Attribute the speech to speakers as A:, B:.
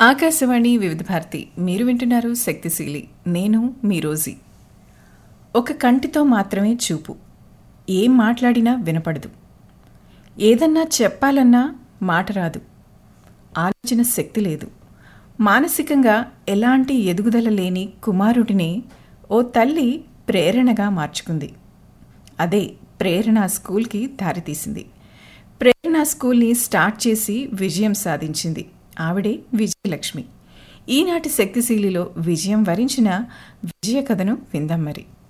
A: ఆకాశవాణి వివిధ భారతి. మీరు వింటున్నారు శక్తిశీలి. నేను మీ రోజీ. ఒక కంటితో మాత్రమే చూపు. ఏం మాట్లాడినా వినపడదు. ఏదన్నా చెప్పాలన్నా మాట రాదు. ఆలోచన శక్తి లేదు. మానసికంగా ఎలాంటి ఎదుగుదల లేని కుమారుడిని ఓ తల్లి ప్రేరణగా మార్చుకుంది. అదే ప్రేరణ స్కూల్కి దారితీసింది. ప్రేరణ స్కూల్ని స్టార్ట్ చేసి విజయం సాధించింది. ఆవిడే విజయలక్ష్మి. ఈనాటి శక్తిశీలిలో విజయం వరించిన విజయ కథను విందాం మరి.